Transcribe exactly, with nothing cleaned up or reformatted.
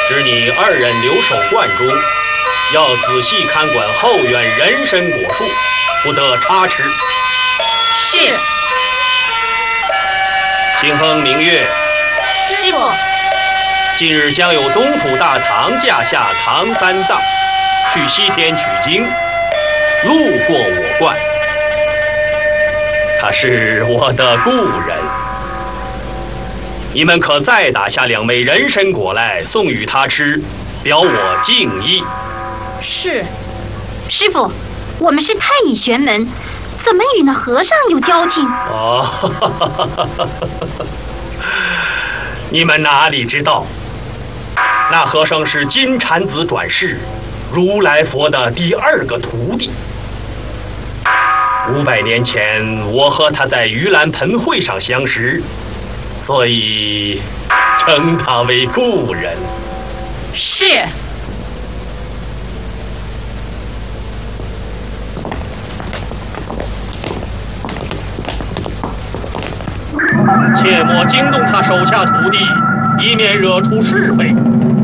只你二人留守观中，要仔细看管后院人参果树，不得差池。 是。 星亨明月， 师傅， 近日将有东土大唐驾下唐三藏去西天取经，路过我观。他是我的故人，你们可再打下两枚人参果来送与他吃，表我敬意。 是。师傅，我们是太乙玄门，怎么与那和尚有交情？ 哦，你们哪里知道，那和尚是金蝉子转世，如来佛的第二个徒弟。五百年前，我和他在盂兰盆会上相识，所以称他为故人。 是。 切莫惊动他手下徒弟，以免惹出是非。